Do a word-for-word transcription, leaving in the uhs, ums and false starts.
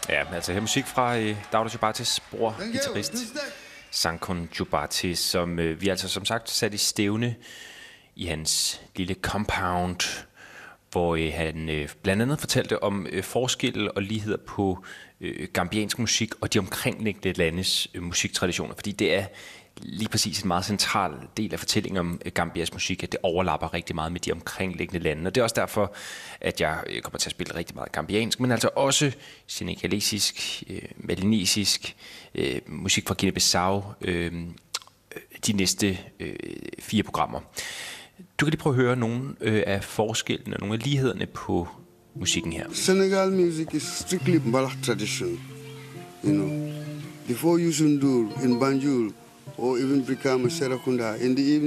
Ja, altså her musik fra øh, Dawda Jubatis bror, guitarist Sankon Jubati, som øh, vi altså som sagt satte i stævne i hans lille compound, hvor øh, han øh, blandt andet fortalte om øh, forskelle og ligheder på øh, gambiansk musik og de omkringliggende landes øh, musiktraditioner, fordi det er lige præcis en meget central del af fortællingen om øh, Gambias musik, at det overlapper rigtig meget med de omkringliggende lande, og det er også derfor, at jeg øh, kommer til at spille rigtig meget gambiansk, men altså også senegalesisk, øh, melanesisk, øh, musik fra Guinea-Bissau, øh, de næste øh, fire programmer. Du kan lige prøve at høre nogle øh, af forskellene og nogle af lighederne på musikken her. Senegal music is strictly Mbalax tradition. You know, before Youssou N'Dour in Banjul or even Brikama Serakunda in the evening.